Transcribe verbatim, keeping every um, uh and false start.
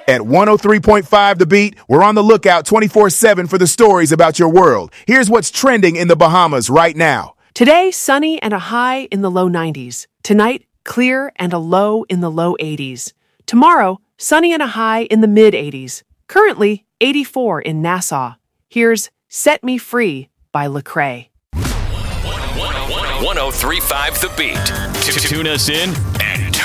At one oh three point five The Beat, we're on the lookout twenty-four seven for the stories about your world. Here's what's trending in the Bahamas right now. Today, sunny and a high in the low nineties. Tonight, clear and a low in the low eighties. Tomorrow, sunny and a high in the mid eighties. Currently, eighty-four in Nassau. Here's Set Me Free by Lecrae. one oh three point five The Beat. Tune us in